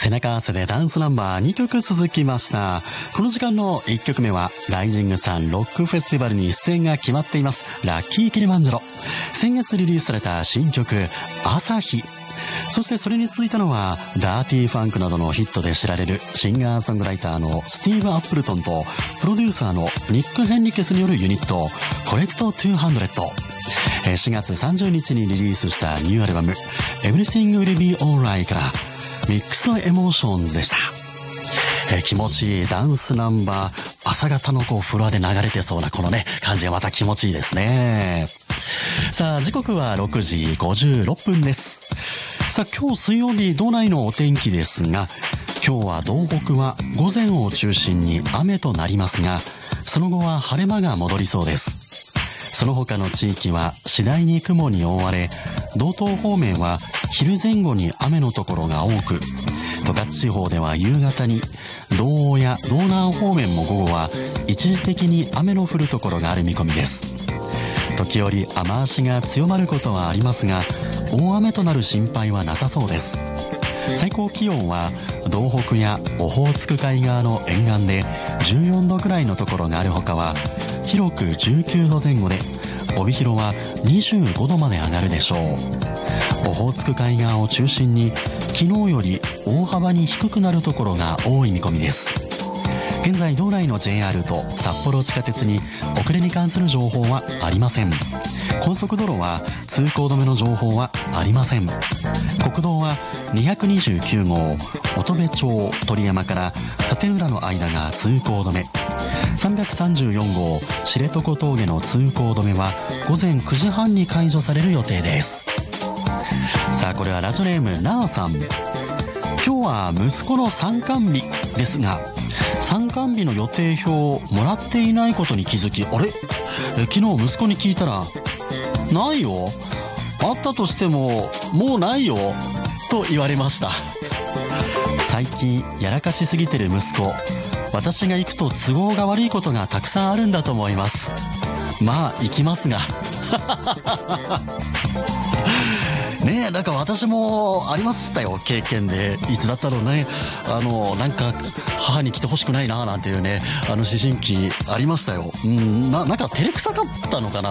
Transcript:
背中合わせでダンスナンバー2曲続きました。この時間の1曲目はライジングサンロックフェスティバルに出演が決まっていますラッキーキリマンジャロ。先月リリースされた新曲朝日。そしてそれに続いたのはダーティーファンクなどのヒットで知られるシンガーソングライターのスティーブ・アップルトンとプロデューサーのニック・ヘンリケスによるユニットコレクト200。4月30日にリリースしたニューアルバム Everything Will Be Alright からミックスドエモーションズでした。気持ちいいダンスナンバー、朝方のフロアで流れてそうなこのね感じがまた気持ちいいですね。さあ時刻は6時56分です。さあ今日水曜日道内のお天気ですが、今日は道北は午前を中心に雨となりますが、その後は晴れ間が戻りそうです。その他の地域は次第に雲に覆われ、道東方面は昼前後に雨のところが多く、十勝地方では夕方に、道央や道南方面も午後は一時的に雨の降るところがある見込みです。時折雨足が強まることはありますが、大雨となる心配はなさそうです。最高気温は道北やオホーツク海側の沿岸で14度くらいのところがあるほかは広く19度前後で、帯広は25度まで上がるでしょう。オホーツク海側を中心に昨日より大幅に低くなるところが多い見込みです。現在道内の JR と札幌地下鉄に遅れに関する情報はありません。高速道路は通行止めの情報はありません。国道は229号乙部町鳥山から立浦の間が通行止め、334号知床峠の通行止めは午前9時半に解除される予定です。さあこれはラジオネームなあさん。今日は息子の参観日ですが、参観日の予定表をもらっていないことに気づき、あれ昨日息子に聞いたら、ないよ、あったとしてももうないよと言われました。最近やらかしすぎてる息子、私が行くと都合が悪いことがたくさんあるんだと思います。まあ行きますがねえ、なんか私もありましたよ、経験で。いつだったろうね、なんか母に来てほしくないななんていうね、思春期ありましたよ。なんか照れくさかったのかな、